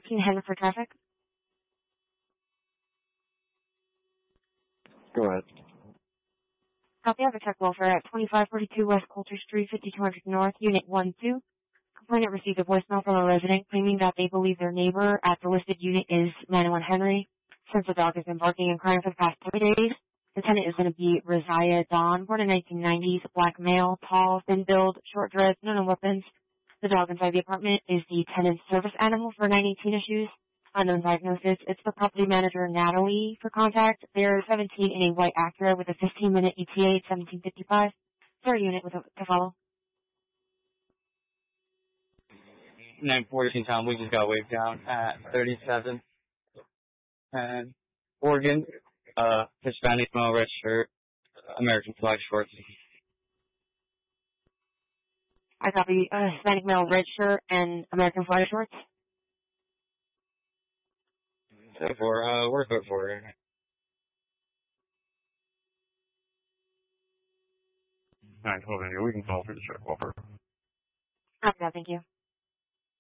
King Henry for traffic. Go ahead. Copy of a check welfare at 2542 West Coulter Street, 5200 North, Unit 1-2. Complainant received a voicemail from a resident claiming that they believe their neighbor at the listed unit is Manuel Henry. Since the dog has been barking and crying for the past 3 days, the tenant is going to be Rosiah Dawn, born in 1990s, black male, tall, thin build, short dreads, no weapons. The dog inside the apartment is the tenant's service animal for 918 issues. Unknown diagnosis. It's the property manager, Natalie, for contact. They're 17 in a white Acura with a 15-minute ETA at 1755. Third unit with to follow. 914 Tom, we just got waved down at 37. And Oregon, Hispanic male, red shirt, American flag shorts. I copy Hispanic male, red shirt, and American flag shorts. We're good for it. 912, we can call for the check welfare. Copy that, thank you.